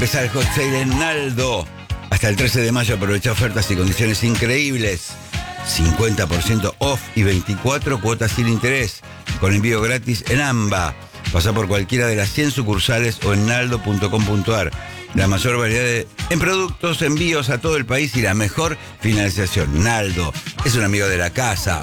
empezar el hot sale en Naldo. Hasta el 13 de mayo aprovecha ofertas y condiciones increíbles. 50% off y 24 cuotas sin interés. Con envío gratis en AMBA. Pasá por cualquiera de las 100 sucursales o en naldo.com.ar. La mayor variedad en productos, envíos a todo el país y la mejor financiación. Naldo es un amigo de la casa.